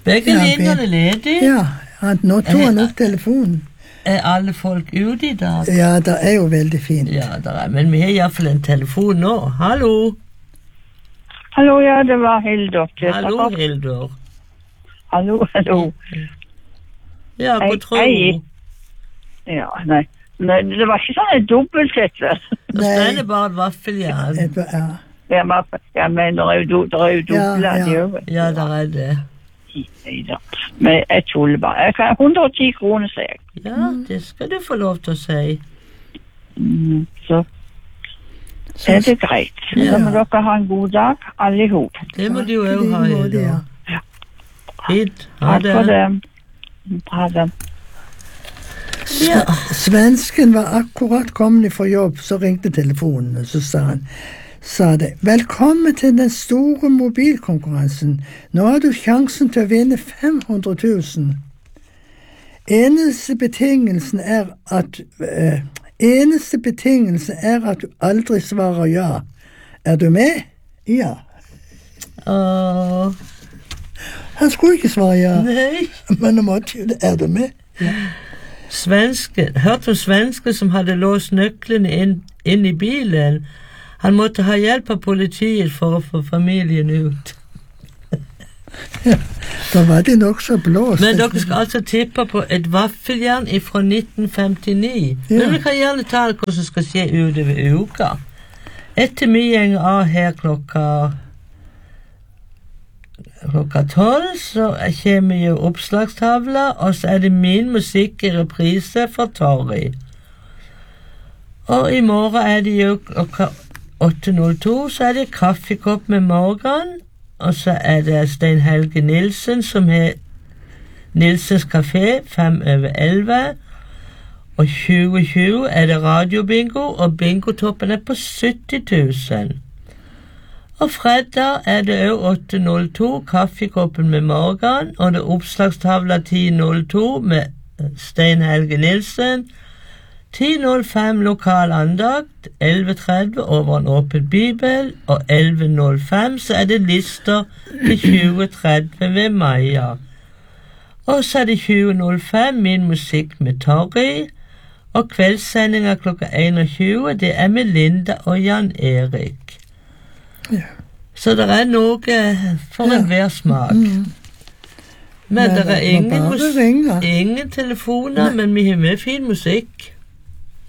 Begge linjene ledige. Ja, nå tog han opp telefonen. Alle folk ute i dag? Ja, det jo veldig fint. Ja, men vi har i hvert fall en telefon nå. Hallo? Hallo, ja, det var Hildur. Hallo, Hildur. Hallo. Ja, hva tror du? Ja, nei, det var ikke sånn et dobbeltsett. Det er bare et vaffeljern. Ja, men det jo dobbelt. Ja, det det. Men jeg tuller bare. Jeg kan 110 kroner, sier jeg. Ja, det skal du få lov til å si. Så det greit. Så må dere ha en god dag, alle ihop. Det må du jo ha, Hildur. Fint. Ha det. Ha det. Svensken var akkurat kommet fra jobb, så ringte telefonen, og så sa det, velkommen til den store mobilkonkurransen. Nå har du sjansen til å vinne 500 000. Eneste betingelsen er at du aldri svarer ja. Er du med? Ja. Han skulle ikke svare ja. Nei. Men han måtte jo det. Er du med? Ja. Hørte om svenske som hadde låst nøklene inn i bilen. Han måtte ha hjelp av politiet for å få familien ut. Ja, da var de nok så blåst. Men dere skal altså tippe på et vaffeljern fra 1959. Ja. Men vi kan gjerne ta det hva som skal skje utover uka. Etter vi gjenger av her klokka 12, så kommer jo oppslagstavla, og så det min musikk i reprise for Torri. Og i morgen det jo klokka 8.02, så det kaffekopp med Morgan, og så det Stein Helge Nilsen, som har Nilsens Café, 11:05, og 2020 det radiobingo, og bingotoppen på 70 000. Og fredag det jo 8.02, kaffekoppen med Morgan, og det oppslagstavla 10.02 med Stein Helge Nilsen, 10.05 lokal andakt, 11.30 over en åpen bibel, og 11.05 så det lister til 20.30 ved Maja. Og så det 20.05 min musikk med Torri, og kveldssendinga klokka 21, det med Linda og Jan Erik. Ja. Så det noe for en hver smak. Men det ingen telefoner, men vi har med fin musikk.